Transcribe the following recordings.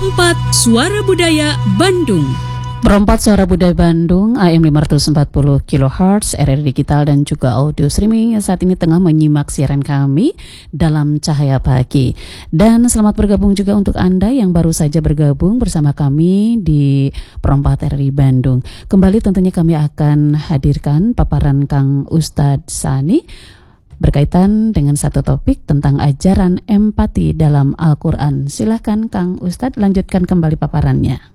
Perompat Suara Budaya Bandung. Perompat Suara Budaya Bandung, AM 540 kHz, RRI Digital dan juga audio streaming yang saat ini tengah menyimak siaran kami dalam Cahaya Pagi. Dan selamat bergabung juga untuk Anda yang baru saja bergabung bersama kami di Perompat RRI Bandung. Kembali tentunya kami akan hadirkan paparan Kang Ustadz Sani berkaitan dengan satu topik tentang ajaran empati dalam Al-Quran. Silahkan Kang Ustadz lanjutkan kembali paparannya.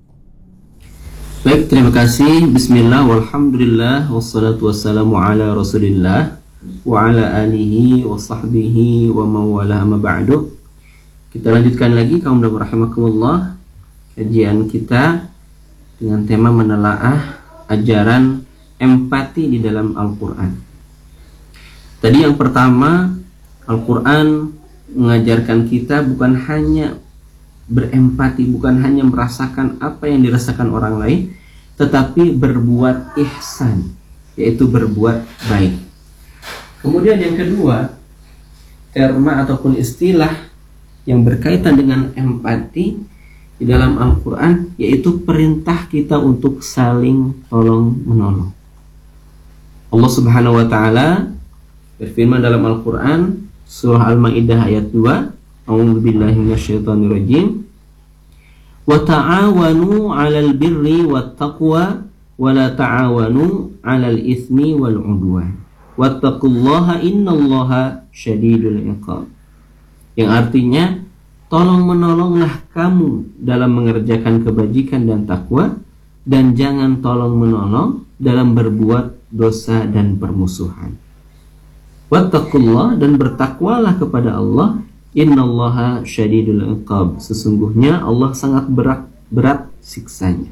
Baik, terima kasih. Bismillah, walhamdulillah, wassalatu wassalamu ala rasulillah wa ala alihi wa sahbihi wa mawala amma ba'du. Kita lanjutkan lagi, kaum dan rahimakumullah, kajian kita dengan tema menelaah ajaran empati di dalam Al-Quran. Tadi yang pertama, Al-Quran mengajarkan kita bukan hanya berempati, bukan hanya merasakan apa yang dirasakan orang lain, tetapi berbuat ihsan, yaitu berbuat baik. Kemudian yang kedua, terma ataupun istilah yang berkaitan dengan empati di dalam Al-Quran, yaitu perintah kita untuk saling tolong menolong. Allah Subhanahu wa Ta'ala berfirman dalam Al-Quran, surah Al-Ma'idah ayat 2, A'udzu billahi minasyaitonir rajim. Wa ta'awanu 'alal birri wat taqwa wa la ta'awanu 'alal itsmi wal 'udwan. Wattaqullaha innallaha syadidul 'iqab. Yang artinya, tolong menolonglah kamu dalam mengerjakan kebajikan dan takwa, dan jangan tolong menolong dalam berbuat dosa dan permusuhan. Wattaqullah, dan bertakwalah kepada Allah. Innallaha syadidul iqab, sesungguhnya Allah sangat berat siksanya.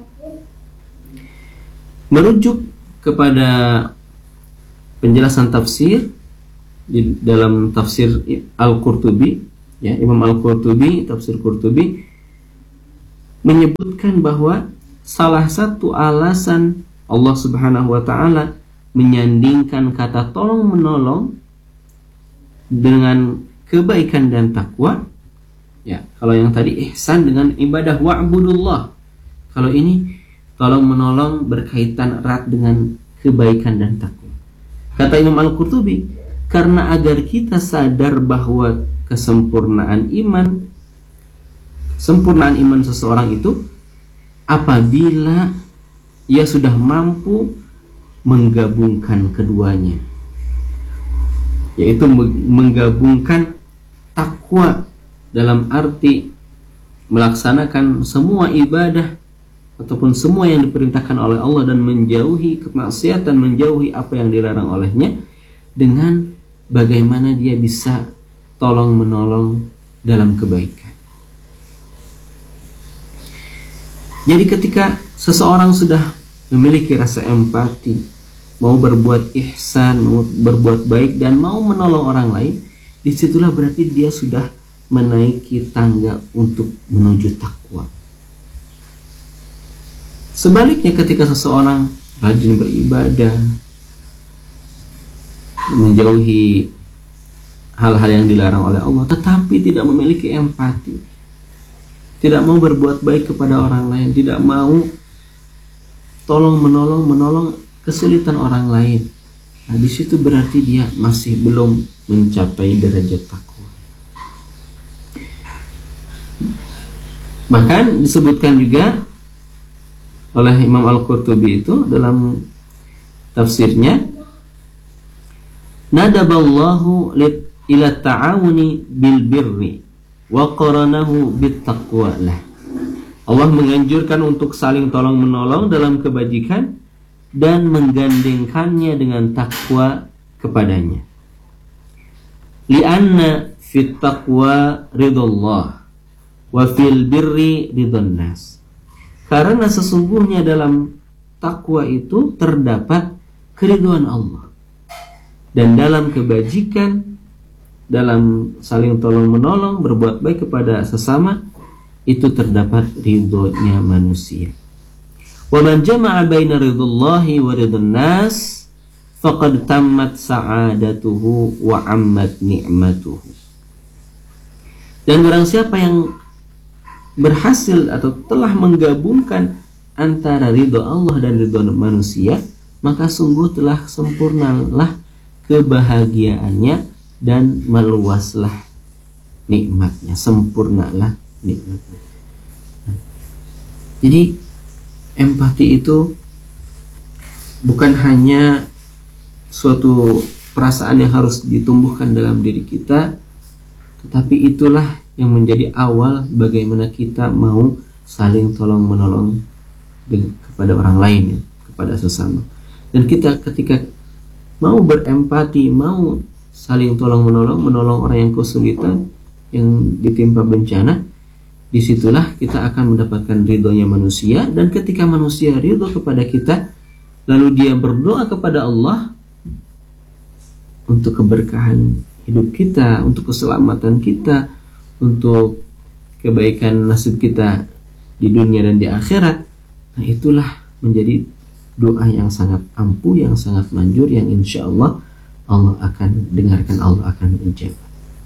Merujuk kepada penjelasan tafsir di dalam tafsir Al-Qurtubi, ya, Imam Al-Qurtubi, tafsir Qurtubi menyebutkan bahwa salah satu alasan Allah Subhanahu wa Ta'ala menyandingkan kata tolong menolong dengan kebaikan dan takwa, ya, kalau yang tadi ihsan dengan ibadah wa'budullah, kalau ini tolong menolong berkaitan erat dengan kebaikan dan takwa. Kata Imam Al-Qurtubi, karena agar kita sadar bahwa kesempurnaan iman seseorang itu apabila ia sudah mampu menggabungkan keduanya, yaitu menggabungkan takwa dalam arti melaksanakan semua ibadah ataupun semua yang diperintahkan oleh Allah dan menjauhi kemaksiatan, menjauhi apa yang dilarang olehnya, dengan bagaimana dia bisa tolong menolong dalam kebaikan. Jadi ketika seseorang sudah memiliki rasa empati, mau berbuat ihsan, mau berbuat baik, dan mau menolong orang lain, disitulah berarti dia sudah menaiki tangga untuk menuju takwa. Sebaliknya, ketika seseorang rajin beribadah, menjauhi hal-hal yang dilarang oleh Allah, tetapi tidak memiliki empati, tidak mau berbuat baik kepada orang lain, tidak mau tolong menolong kesulitan orang lain, nah di situ berarti dia masih belum mencapai derajat takwa. Bahkan disebutkan juga oleh Imam Al-Qurtubi itu dalam tafsirnya, nadaballahu ila ta'awuni bil birri wa qaranahu bit taqwa lah. Allah menganjurkan untuk saling tolong menolong dalam kebajikan dan menggandengkannya dengan takwa kepadanya. Lianna fit taqwa ridullah wa fil birri ridun nas. Karena sesungguhnya dalam takwa itu terdapat keridhaan Allah, dan dalam kebajikan, dalam saling tolong menolong, berbuat baik kepada sesama, itu terdapat ridhonya manusia. Wa man jama'a baina ridullahi wa ridun nas faqad tammat sa'adatuhu wa ammat ni'matuhu. Dan barang siapa yang berhasil atau telah menggabungkan antara ridho Allah dan ridho manusia, maka sungguh telah sempurnalah kebahagiaannya dan meluaslah nikmatnya, sempurnalah nikmatnya. Jadi empati itu bukan hanya suatu perasaan yang harus ditumbuhkan dalam diri kita, tetapi itulah yang menjadi awal bagaimana kita mau saling tolong menolong kepada orang lain, ya, kepada sesama. Dan kita ketika mau berempati, mau saling tolong menolong orang yang kesulitan, yang ditimpa bencana, disitulah kita akan mendapatkan ridhonya manusia. Dan ketika manusia ridho kepada kita, lalu dia berdoa kepada Allah untuk keberkahan hidup kita, untuk keselamatan kita, untuk kebaikan nasib kita di dunia dan di akhirat. Nah, itulah menjadi doa yang sangat ampuh, yang sangat manjur, yang insya Allah Allah akan dengarkan, Allah akan ijabah.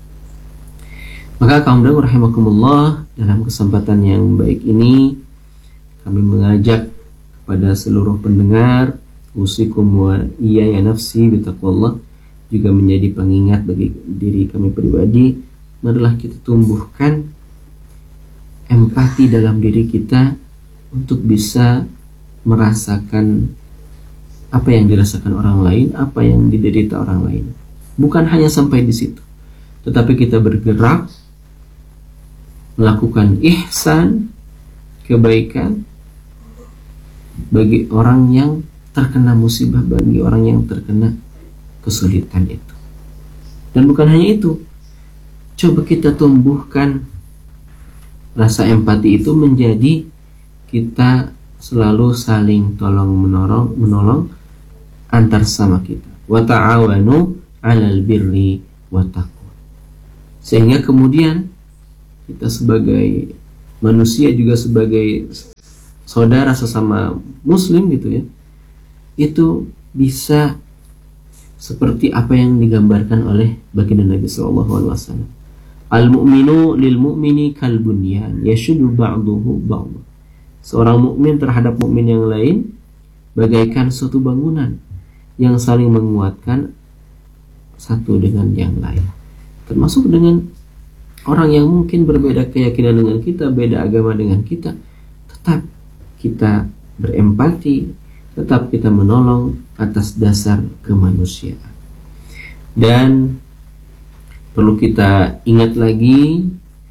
Maka kaum muslimin rahimakumullah, dalam kesempatan yang baik ini kami mengajak kepada seluruh pendengar, usikum wa iyaya nafsi bitaqwallah, juga menjadi pengingat bagi diri kami pribadi. Marilah kita tumbuhkan empati dalam diri kita untuk bisa merasakan apa yang dirasakan orang lain, apa yang diderita orang lain. Bukan hanya sampai di situ, tetapi kita bergerak melakukan ihsan, kebaikan bagi orang yang terkena musibah, bagi orang yang terkena kesulitan itu. Dan bukan hanya itu, coba kita tumbuhkan rasa empati itu menjadi kita selalu saling tolong menolong antar sama kita. Wa ta'awanu 'alal birri wa taqwa. Sehingga kemudian kita sebagai manusia, juga sebagai saudara sesama muslim gitu ya, itu bisa seperti apa yang digambarkan oleh baginda Nabi SAW. Al-mu'minu lil mu'mini kal bunyan yashuddu ba'duhu ba'd. Seorang mukmin terhadap mukmin yang lain bagaikan suatu bangunan yang saling menguatkan satu dengan yang lain. Termasuk dengan orang yang mungkin berbeda keyakinan dengan kita, beda agama dengan kita, tetap kita berempati, tetap kita menolong atas dasar kemanusiaan. Dan perlu kita ingat lagi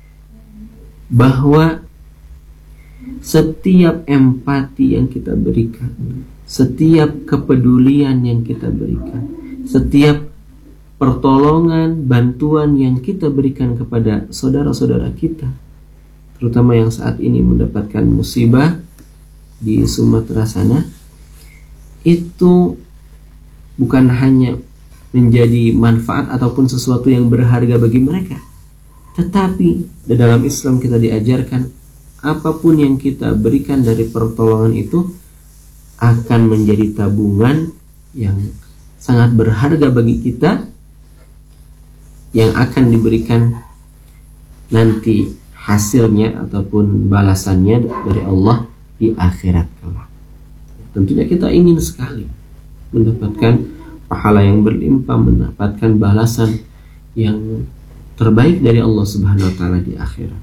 bahwa setiap empati yang kita berikan, setiap kepedulian yang kita berikan, setiap pertolongan, bantuan yang kita berikan kepada saudara-saudara kita, terutama yang saat ini mendapatkan musibah di Sumatera sana, itu bukan hanya menjadi manfaat ataupun sesuatu yang berharga bagi mereka, tetapi di dalam Islam kita diajarkan apapun yang kita berikan dari pertolongan itu akan menjadi tabungan yang sangat berharga bagi kita, yang akan diberikan nanti hasilnya ataupun balasannya dari Allah di akhirat kelak. Tentunya kita ingin sekali mendapatkan pahala yang berlimpah, mendapatkan balasan yang terbaik dari Allah Subhanahu wa taala di akhirat.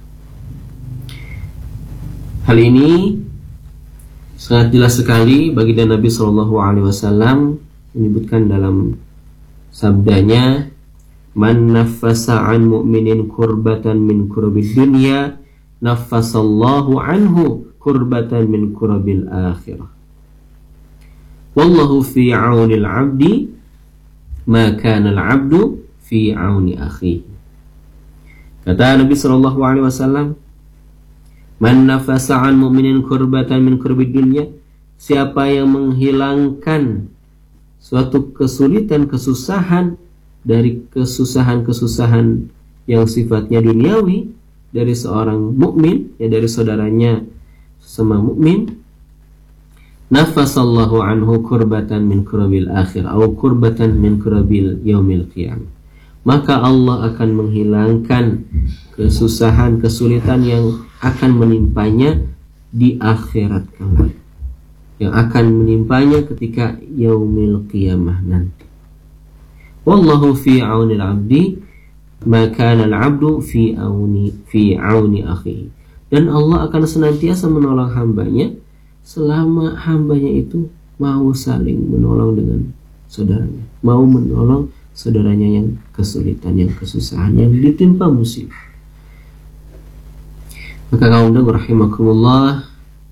Hal ini sangat jelas sekali baginda Nabi sallallahu alaihi wasallam menyebutkan dalam sabdanya, "Man naffasa 'an mu'minin kurbatan min kurbil dunya, naffasallahu anhu kurbatan min kurabil akhirah. Wallahu fi 'aunil 'abdi ma kana al-'abdu fi 'auni akhihi." Kata Nabi sallallahu alaihi wasallam, "Man nafasa 'an mu'minin kurbatan min kurbid dunya," siapa yang menghilangkan suatu kesulitan, kesusahan dari kesusahan-kesusahan yang sifatnya duniawi dari seorang mukmin, ya dari saudaranya sesama mukmin, nafasallahu anhu kurbatan min kurabil akhir atau kurbatan min kurabil yaumil qiyamah, maka Allah akan menghilangkan kesusahan, kesulitan yang akan menimpanya di akhirat kelak, yang akan menimpanya ketika yaumil qiyamah nanti. Wallahu fi aunil abdi ma kana al-abdu fi auni akhihi. Dan Allah akan senantiasa menolong hambanya selama hambanya itu mau saling menolong dengan saudaranya, mau menolong saudaranya yang kesulitan, yang kesusahan, yang ditimpa musibah. Maka kaum muslimin rahimakumullah,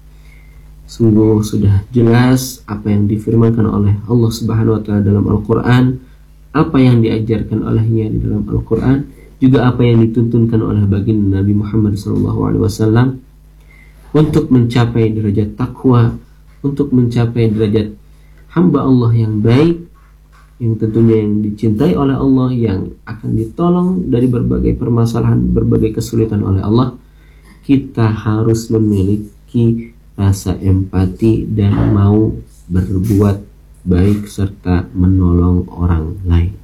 sungguh sudah jelas apa yang difirmankan oleh Allah Subhanahu wa taala dalam Al-Qur'an, apa yang diajarkan olehnya di dalam Al-Quran, juga apa yang dituntunkan oleh baginda Nabi Muhammad SAW untuk mencapai derajat takwa, untuk mencapai derajat hamba Allah yang baik, yang tentunya yang dicintai oleh Allah, yang akan ditolong dari berbagai permasalahan, berbagai kesulitan oleh Allah. Kita harus memiliki rasa empati dan mau berbuat baik serta menolong orang lain.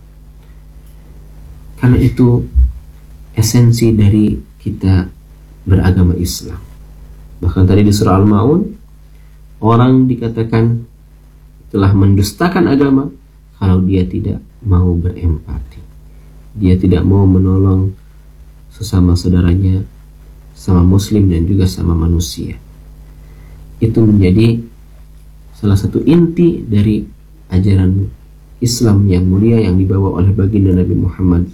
Karena itu esensi dari kita beragama Islam. Bahkan tadi di surah Al-Ma'un, orang dikatakan telah mendustakan agama kalau dia tidak mau berempati, dia tidak mau menolong sesama saudaranya, sama muslim dan juga sama manusia. Itu menjadi salah satu inti dari ajaran Islam yang mulia yang dibawa oleh baginda Nabi Muhammad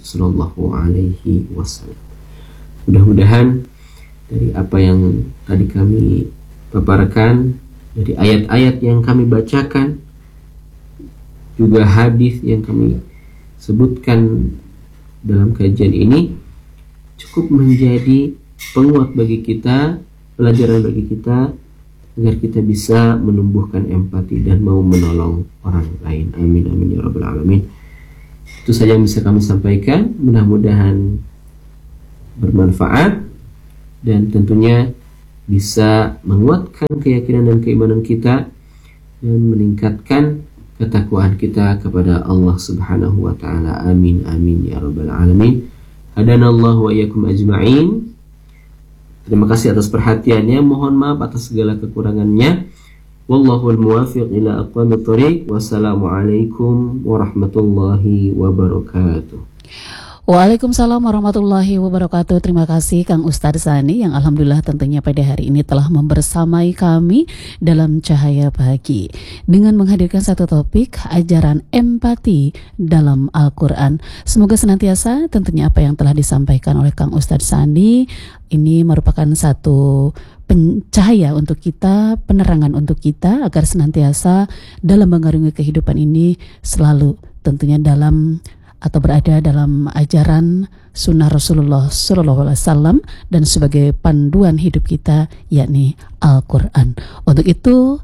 SAW. Mudah-mudahan dari apa yang tadi kami paparkan, dari ayat-ayat yang kami bacakan, juga hadis yang kami sebutkan dalam kajian ini, cukup menjadi penguat bagi kita, pelajaran bagi kita, agar kita bisa menumbuhkan empati dan mau menolong orang lain. Amin amin ya rabbal alamin. Itu saja yang bisa kami sampaikan. Mudah-mudahan bermanfaat dan tentunya bisa menguatkan keyakinan dan keimanan kita dan meningkatkan ketakwaan kita kepada Allah Subhanahu wa taala. Amin amin ya rabbal alamin. Hadanallahu wa iyyakum ajma'in. Terima kasih atas perhatiannya. Mohon maaf atas segala kekurangannya. Wallahul muwaffiq ila aqwamit thoriq. Wassalamualaikum warahmatullahi wabarakatuh. Waalaikumsalam warahmatullahi wabarakatuh. Terima kasih Kang Ustadz Sani yang alhamdulillah tentunya pada hari ini telah membersamai kami dalam Cahaya Pagi dengan menghadirkan satu topik ajaran empati dalam Al-Quran. Semoga senantiasa tentunya apa yang telah disampaikan oleh Kang Ustadz Sani ini merupakan satu pencahaya untuk kita, penerangan untuk kita agar senantiasa dalam mengarungi kehidupan ini selalu tentunya dalam atau berada dalam ajaran sunnah Rasulullah SAW dan sebagai panduan hidup kita yakni Al-Quran. Untuk itu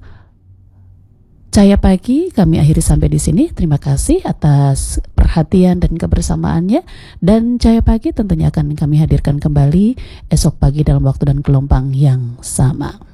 Cahaya Pagi kami akhiri sampai di sini. Terima kasih atas perhatian dan kebersamaannya, dan Cahaya Pagi tentunya akan kami hadirkan kembali esok pagi dalam waktu dan gelombang yang sama.